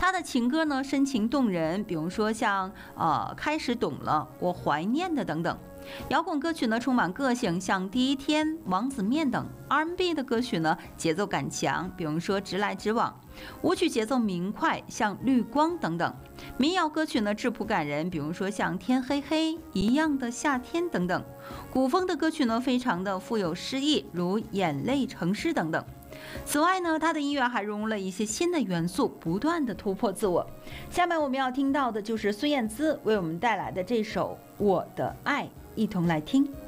他的情歌呢深情动人，比如说像开始懂了，我怀念的等等。摇滚歌曲呢充满个性，像第一天、王子面等。R&B 的歌曲呢节奏感强，比如说直来直往。舞曲节奏明快，像绿光等等。民谣歌曲呢质朴感人，比如说像天黑黑、一样的夏天等等。古风的歌曲呢非常的富有诗意，如眼泪成诗等等。此外呢，他的音乐还融入了一些新的元素，不断的突破自我。下面我们要听到的就是孙燕姿为我们带来的这首《我的爱》，一同来听。